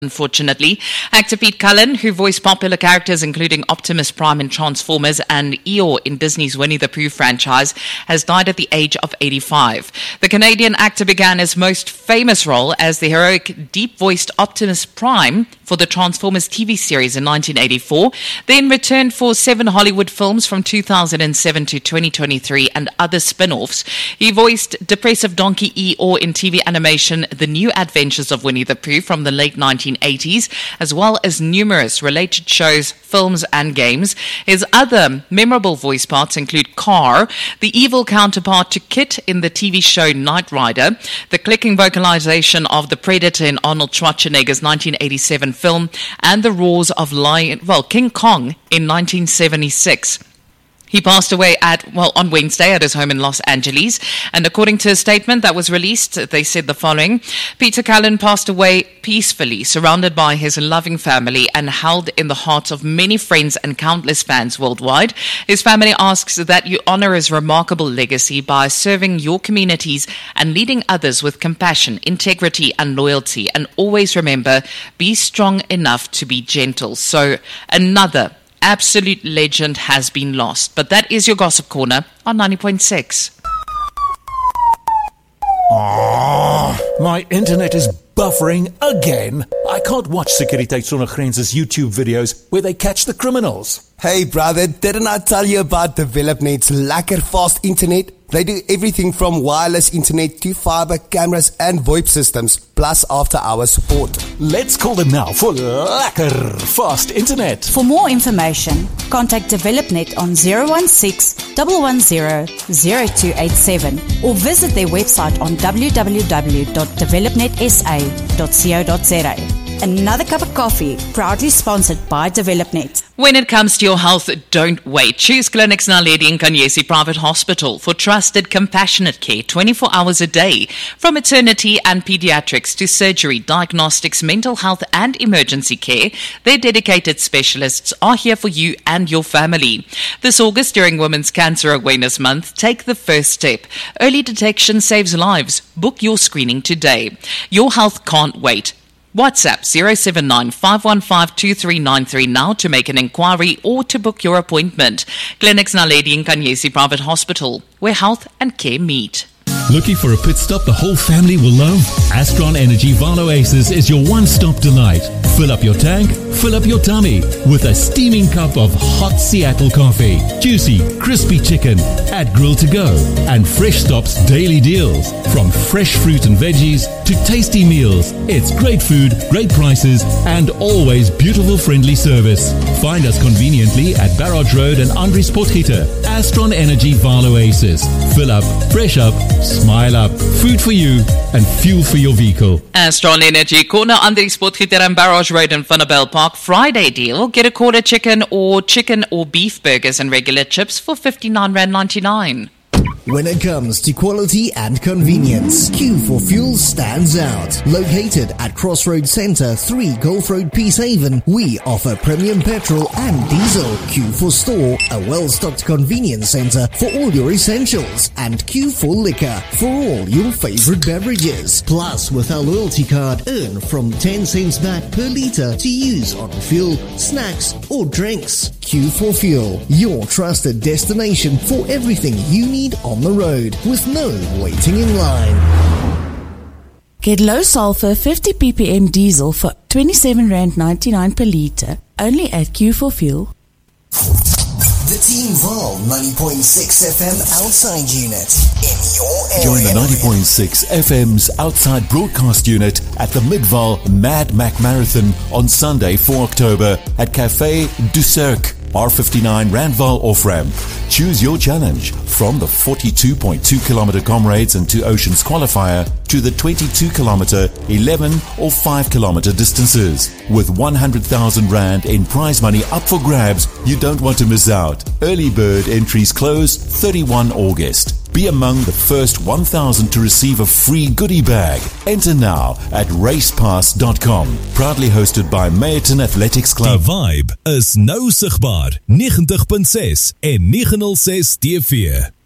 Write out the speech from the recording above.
Unfortunately, actor Pete Cullen, who voiced popular characters including Optimus Prime in Transformers and Eeyore in Disney's Winnie the Pooh franchise, has died at the age of 85. The Canadian actor began his most famous role as the heroic, deep-voiced Optimus Prime for the Transformers TV series in 1984, then returned for 7 Hollywood films from 2007 to 2023 and other spin-offs. He voiced depressive donkey Eeyore in TV animation The New Adventures of Winnie the Pooh from the late 1980s, as well as numerous related shows, films and games. His other memorable voice parts include Car, the evil counterpart to Kit in the TV show Knight Rider, the clicking vocalization of the Predator in Arnold Schwarzenegger's 1987 film, and the roars of King Kong in 1976. He passed away on Wednesday at his home in Los Angeles. And according to a statement that was released, they said the following: Peter Cullen passed away peacefully, surrounded by his loving family and held in the hearts of many friends and countless fans worldwide. His family asks that you honor his remarkable legacy by serving your communities and leading others with compassion, integrity and loyalty. And always remember, be strong enough to be gentle. So another absolute legend has been lost. But that is your Gossip Corner on 90.6. My internet is buffering again. I can't watch Sekuriteit Sonder Grense's YouTube videos where they catch the criminals. Hey brother, didn't I tell you about DevelopNet's lekker fast internet? They do everything from wireless internet to fiber, cameras and VoIP systems, plus after-hours support. Let's call them now for lekker fast internet. For more information, contact DevelopNet on 016-110-0287 or visit their website on www.developnetsa.co.za. Another cup of coffee, proudly sponsored by DevelopNet. When it comes to your health, don't wait. Choose Clinics Naledi in Kanyesi Private Hospital for trusted, compassionate care 24 hours a day. From maternity and pediatrics to surgery, diagnostics, mental health and emergency care, their dedicated specialists are here for you and your family. This August, during Women's Cancer Awareness Month, take the first step. Early detection saves lives. Book your screening today. Your health can't wait. WhatsApp 079-515-2393 now to make an inquiry or to book your appointment. Clinics Naledi in Kanyesi Private Hospital, where health and care meet. Looking for a pit stop the whole family will love? Astron Energy Val Oasis is your one-stop delight. Fill up your tank, fill up your tummy with a steaming cup of hot Seattle coffee, juicy, crispy chicken at Grill to Go, and Fresh Stop's daily deals. From fresh fruit and veggies to tasty meals, it's great food, great prices, and always beautiful, friendly service. Find us conveniently at Barrage Road and Andries Potgieter. Astron Energy Val Oasis. Fill up, fresh up, smile up, food for you and fuel for your vehicle. Astron Energy, corner Andries Potgieter and Barrage Road in Funnabell Park. Friday deal. Get a quarter chicken or beef burgers and regular chips for R59.99. When it comes to quality and convenience, Q4 Fuel stands out. Located at Crossroads Centre, 3 Gulf Road, Peacehaven, we offer premium petrol and diesel. Q4 Store, a well-stocked convenience centre for all your essentials. And Q4 Liquor, for all your favourite beverages. Plus, with our loyalty card, earn from 10 cents back per litre to use on fuel, snacks or drinks. Q4 Fuel, your trusted destination for everything you need on the road, with no waiting in line. Get low sulfur 50 ppm diesel for R27.99 per litre, only at Q4 Fuel. The Team Val 90.6 FM outside unit in your area. Join the 90.6 FM's outside broadcast unit at the Midval Mad Mac Marathon on Sunday, 4 October at Café du Cercle, R59 Randval off-ramp. Choose your challenge from the 42.2 kilometer Comrades and Two Oceans qualifier to the 22 kilometer, 11 or 5 kilometer distances. With 100,000 Rand in prize money up for grabs, you don't want to miss out. Early bird entries close 31 August. Be among the first 1,000 to receive a free goodie bag. Enter now at racepass.com. Proudly hosted by Meyerton Athletics Club. Die vibe is nou sigbaar. 90.6 en 906 TV.